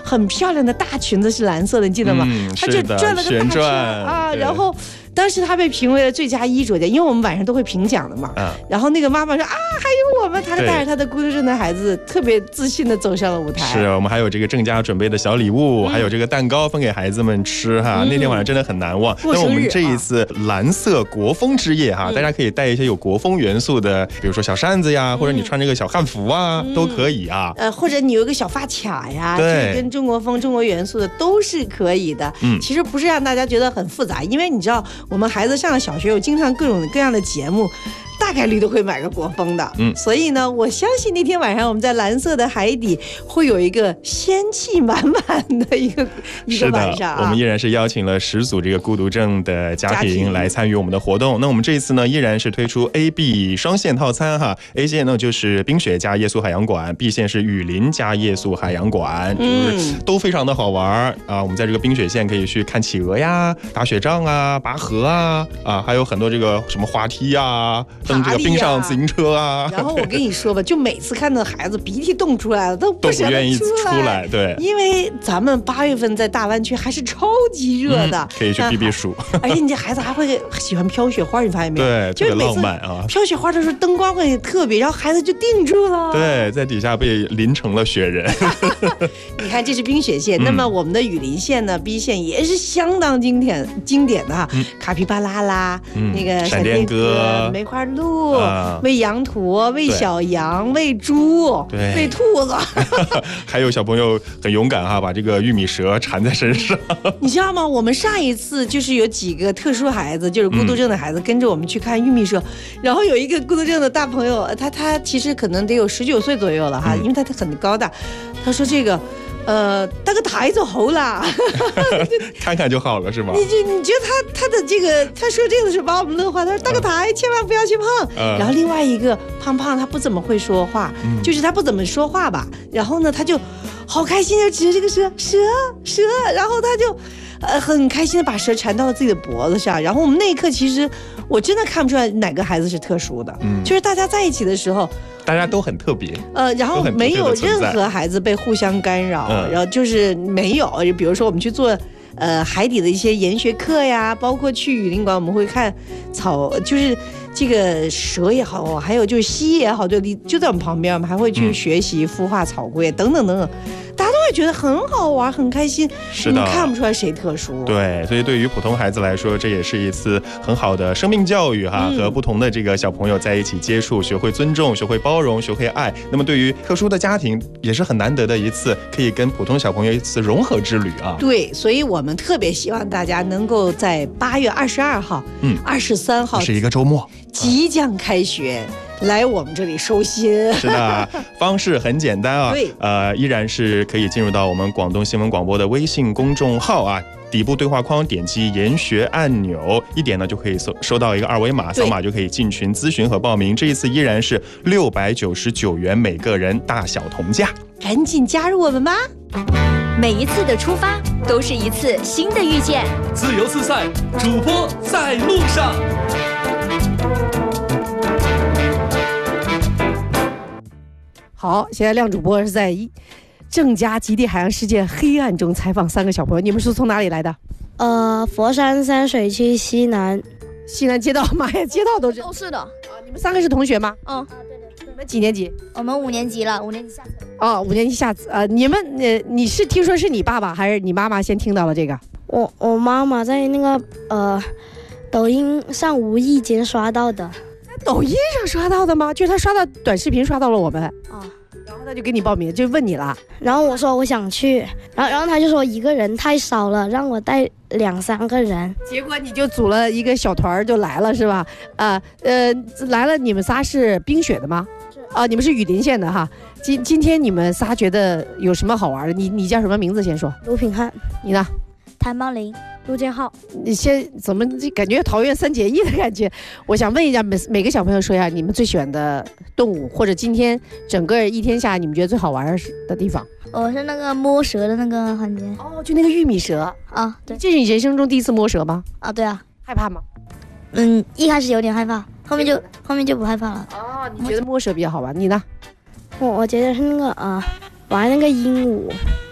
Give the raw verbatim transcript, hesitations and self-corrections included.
很漂亮的大裙子是蓝色的，你记得吗？ 嗯、 她就转了个大圈啊，然后。当时她被评为了最佳衣着家，因为我们晚上都会评奖的嘛。嗯、然后那个妈妈说啊，还有我们，她带着她的孤独症的孩子，特别自信的走上了舞台。 是我们还有这个郑家准备的小礼物，嗯、还有这个蛋糕分给孩子们吃哈。嗯、那天晚上真的很难忘。那我们这一次蓝色国风之夜哈，嗯、大家可以带一些有国风元素的，比如说小扇子呀，嗯、或者你穿这个小汉服啊，嗯、都可以啊。 呃，或者你有一个小发卡呀，对，跟中国风、中国元素的都是可以的。嗯，其实不是让大家觉得很复杂，因为你知道我们孩子上了小学有经常各种各样的节目，大概率都会买个国风的。嗯，所以呢，我相信那天晚上我们在蓝色的海底会有一个仙气满满的一个一个晚上、啊。 我们依然是邀请了十组这个孤独症的家庭来参与我们的活动。那我们这一次呢，依然是推出 A B 双线套餐哈。A 线呢就是冰雪加夜宿海洋馆 ，B 线是雨林加夜宿海洋馆，就是都非常的好玩啊。我们在这个冰雪线可以去看企鹅呀、打雪仗啊、拔河啊啊，还有很多这个什么滑梯啊。登这个冰上自行车啊， 然后我跟你说吧，就每次看到孩子鼻涕冻出来了，都不想愿意出来，对， 因为咱们八月份在大湾区还是超级热的，嗯、 可以去避避暑。 而且你这孩子还会喜欢飘雪花，你发现没有？ 对，就是浪漫啊！ 飘雪花的时候灯光会特别，然后孩子就定住了， 对，在底下被淋成了雪人。 你看，这是冰雪线，嗯、那么我们的雨林线呢 ？B 线也是相当经典经典的哈，嗯、卡皮巴拉啦，嗯、那个闪电哥、梅花鹿、啊、喂羊驼、喂小羊、喂猪、喂兔子， 还有小朋友很勇敢哈，把这个玉米蛇缠在身上。 你知道吗？我们上一次就是有几个特殊孩子，就是孤独症的孩子，跟着我们去看玉米蛇，嗯、然后有一个孤独症的大朋友，他他其实可能得有十九岁左右了哈，嗯、因为他他很高大，他说这个。呃，搭个台就好了， 看看就好了，是吗？ 你就你觉得他他的这个，他说这个的时候把我们乐坏，他说搭个台、嗯、千万不要去碰。嗯、然后另外一个胖胖，他不怎么会说话，嗯、就是他不怎么说话吧。然后呢，他就好开心，就指着这个蛇蛇蛇，然后他就呃很开心的把蛇缠到了自己的脖子上。然后我们那一刻其实我真的看不出来哪个孩子是特殊的，嗯、就是大家在一起的时候。 大家都很特别， 呃，然后没有任何孩子被互相干扰，嗯、然后就是没有，比如说我们去做呃海底的一些研学课呀，包括去雨林馆，我们会看草，就是这个蛇也好，还有就是蜥蜴也好，就就在我们旁边，我们还会去学习孵化草龟等等等等。大家都会觉得很好玩，很开心， 是的， 你看不出来谁特殊。 对，所以对于普通孩子来说，这也是一次很好的生命教育哈，嗯、和不同的这个小朋友在一起接触，学会尊重，学会包容，学会爱。那么对于特殊的家庭，也是很难得的一次可以跟普通小朋友一次融合之旅啊。 对，所以我们特别希望大家能够在八月二十二号、嗯，二十三号是一个周末， 即将开学。来我们这里收心， 是的，方式很简单啊，对，呃，依然是可以进入到我们广东新闻广播的微信公众号啊，底部对话框点击研学按钮，一点呢就可以收收到一个二维码，扫码就可以进群咨询和报名。这一次依然是六百九十九元每个人，大小同价， 赶紧加入我们吧！ 每一次的出发都是一次新的遇见， 自由自在，主播在路上。 好，现在亮主播是在郑家极地海洋世界黑暗中采访三个小朋友，你们是从哪里来的？ 呃，佛山山水区西南， 西南街道，妈呀，街道都是。 都是的。啊， 你们三个是同学吗？ 嗯， 对对。你们几年级？ 我们五年级了，五年级下册。 哦，五年级下册。呃，你们呃，你是听说是你爸爸还是你妈妈先听到了这个？ 我我妈妈在那个呃抖音上无意间刷到的。 抖音上刷到的吗？就是他刷到短视频刷到了我们啊， 然后他就给你报名，就问你了。 然后我说我想去，然后然后他就说一个人太少了，让我带两三个人。 结果你就组了一个小团就来了是吧？啊呃来了，你们仨是冰雪的吗？是啊，你们是雨林县的哈。今今天你们仨觉得有什么好玩的？你你叫什么名字？先说。 卢品汉， 你呢？ 谭邦林。陆建浩， 你先怎么感觉桃园三结义的感觉？我想问一下每每个小朋友说一下你们最喜欢的动物，或者今天整个一天下你们觉得最好玩的地方。 我是那个摸蛇的那个环节。 哦，就那个玉米蛇啊，对。 这是你人生中第一次摸蛇吗？ 啊，对啊。 害怕吗？ 嗯，一开始有点害怕，后面就后面就不害怕了。 哦，你觉得摸蛇比较好玩？你呢？ 我我觉得是那个啊、呃，玩那个鹦鹉。